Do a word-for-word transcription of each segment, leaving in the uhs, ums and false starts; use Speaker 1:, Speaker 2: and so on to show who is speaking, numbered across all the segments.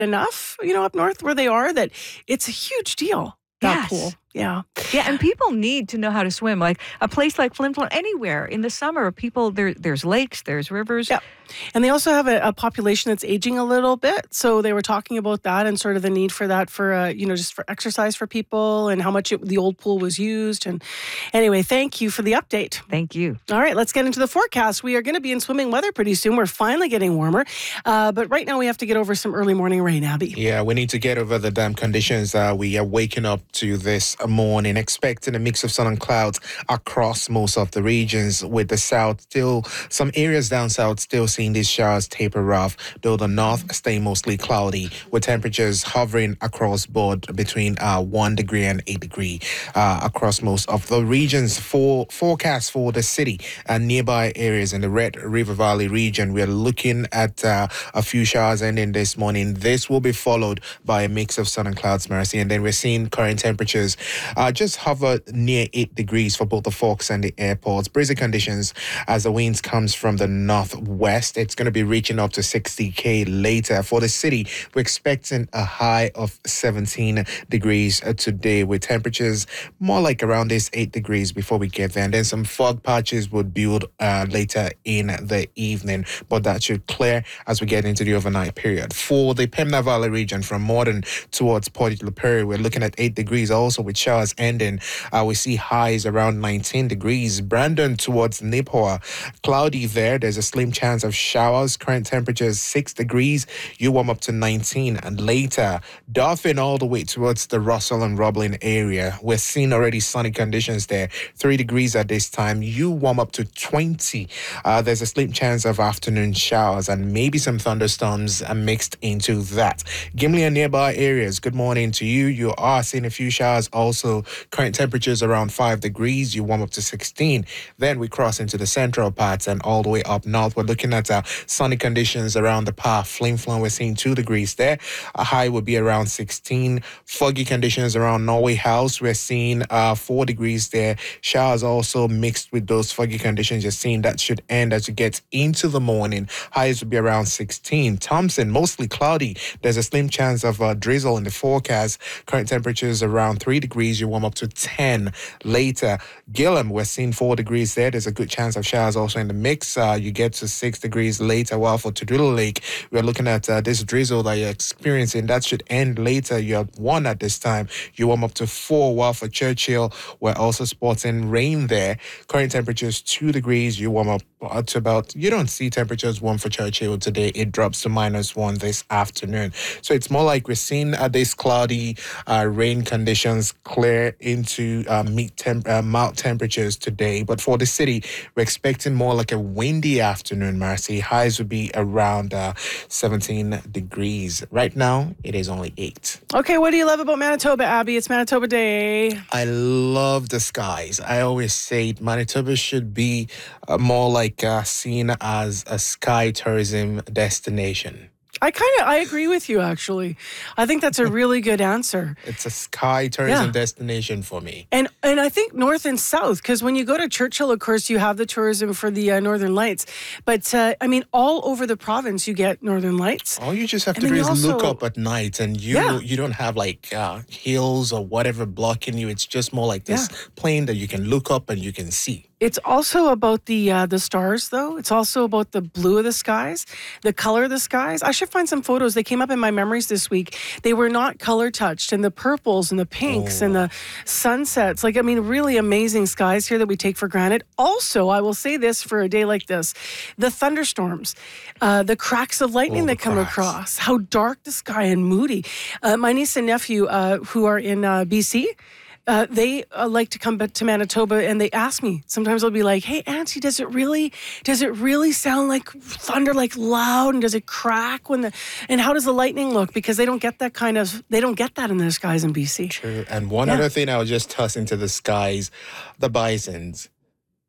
Speaker 1: enough, you know, up north where they are, that it's a huge deal, that
Speaker 2: Yes.
Speaker 1: pool. Yeah.
Speaker 2: Yeah, and people need to know how to swim. Like a place like Flin Flon, anywhere in the summer, people there. There's lakes, there's rivers.
Speaker 1: Yeah. And they also have a, a population that's aging a little bit. So they were talking about that and sort of the need for that for, uh, you know, just for exercise for people and how much it, the old pool was used. And anyway, thank you for the update.
Speaker 2: Thank you.
Speaker 1: All right, let's get into the forecast. We are going to be in swimming weather pretty soon. We're finally getting warmer. Uh, but right now we have to get over some early morning rain, Abby.
Speaker 3: Yeah, we need to get over the damp conditions. Uh, we are waking up to this morning, expecting a mix of sun and clouds across most of the regions, with the south still, some areas down south still seeing these showers taper off, though the north stay mostly cloudy, with temperatures hovering across board between uh, one degree and eight degree uh, across most of the regions. For forecast for the city and nearby areas in the Red River Valley region, we are looking at uh, a few showers ending this morning. This will be followed by a mix of sun and clouds, Mercy, and then we're seeing current temperatures uh, just hover near eight degrees for both the Forks and the airports. Breezy conditions as the winds comes from the northwest. It's going to be reaching up to sixty K later. For the city, we're expecting a high of seventeen degrees today, with temperatures more like around this eight degrees before we get there. And then some fog patches would build uh, later in the evening, but that should clear as we get into the overnight period. For the Pembina Valley region, from Morden towards Port Perry, we're looking at eight degrees also, with showers ending. Uh, we see highs around nineteen degrees. Brandon towards Nipawin, cloudy there. There's a slim chance of showers. Current temperatures six degrees. You warm up to nineteen. And later, Dauphin all the way towards the Russell and Roblin area. We're seeing already sunny conditions there. Three degrees at this time. You warm up to twenty. Uh, there's a slim chance of afternoon showers and maybe some thunderstorms uh, mixed into that. Gimli and nearby areas, good morning to you. You are seeing a few showers also. Current temperatures around five degrees. You warm up to sixteen. Then we cross into the central parts and all the way up north. We're looking at uh, sunny conditions around the path. Flin Flon, we're seeing two degrees there. A high would be around sixteen. Foggy conditions around Norway House. We're seeing uh, four degrees there. Showers also mixed with those foggy conditions. You're seeing that should end as you get into the morning. Highs would be around sixteen. Thompson, mostly cloudy. There's a slim chance of uh, drizzle in the forecast. Current temperatures around three degrees. You warm up to ten later. Gillam, we're seeing four degrees there. There's a good chance of showers also in the mix. Uh, you get to six degrees later. While for Tudula Lake, we're looking at uh, this drizzle that you're experiencing. That should end later. You have one at this time. You warm up to four. While for Churchill, we're also spotting rain there. Current temperatures two degrees. You warm up to about, you don't see temperatures warm for Churchill today. It drops to minus one this afternoon. So it's more like we're seeing uh, these cloudy uh, rain conditions clear into uh, meet temp- uh, mild temperatures today. But for the city, we're expecting more like a windy afternoon, Marcy. Highs would be around uh, seventeen degrees. Right now, it is only eight.
Speaker 1: Okay, what do you love about Manitoba, Abby? It's Manitoba Day.
Speaker 3: I love the skies. I always say Manitoba should be uh, more like uh, seen as a sky tourism destination.
Speaker 1: I kind of, I agree with you, actually. I think that's a really good answer.
Speaker 3: It's a sky tourism
Speaker 1: Yeah.
Speaker 3: destination for me.
Speaker 1: And and I think north and south, because when you go to Churchill, of course, you have the tourism for the uh, Northern Lights. But, uh, I mean, all over the province, you get Northern Lights.
Speaker 3: All you just have
Speaker 1: And
Speaker 3: to
Speaker 1: then
Speaker 3: do
Speaker 1: you
Speaker 3: is look
Speaker 1: also-
Speaker 3: up at night, and you
Speaker 1: Yeah.
Speaker 3: you don't have like uh, hills or whatever blocking you. It's just more like this plane that you can look up and you can see.
Speaker 1: It's also about the uh, the stars, though. It's also about the blue of the skies, the color of the skies. I should find some photos. They came up in my memories this week. They were not color touched, and the purples and the pinks and the sunsets. Like, I mean, really amazing skies here that we take for granted. Also, I will say this for a day like this, the thunderstorms, uh, the cracks of lightning
Speaker 3: Oh, the
Speaker 1: that come
Speaker 3: cracks.
Speaker 1: across, how dark the sky and moody. Uh, my niece and nephew, uh, who are in uh, B C, Uh, they uh, like to come back to Manitoba, and they ask me. Sometimes they'll be like, "Hey, Auntie, does it really, does it really sound like thunder, like loud, and does it crack when the, and how does the lightning look?" Because they don't get that kind of, they don't get that in the skies in B C.
Speaker 3: True. And one
Speaker 1: Yeah.
Speaker 3: other thing I'll just toss into the skies, the bisons.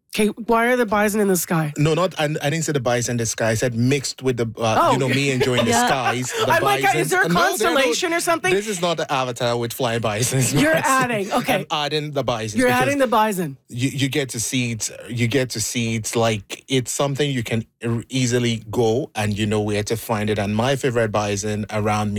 Speaker 1: Okay, why are the bison in the sky?
Speaker 3: No, not I, I didn't say the bison in the sky. I said mixed with the, uh,
Speaker 1: Oh.
Speaker 3: you know, me enjoying the
Speaker 2: Yeah.
Speaker 3: skies. The
Speaker 1: I'm like,
Speaker 3: bisons.
Speaker 1: is there a
Speaker 3: No, there are no-
Speaker 1: constellation or something?
Speaker 3: This is not the avatar with flying bisons.
Speaker 1: You're
Speaker 3: Bison.
Speaker 1: adding, okay.
Speaker 3: I'm adding the bisons.
Speaker 1: You're
Speaker 3: because
Speaker 1: adding the bison.
Speaker 3: You, you get to see it. You get to see it like it's something you can e- easily go and you know where to find it. And my favorite bison around me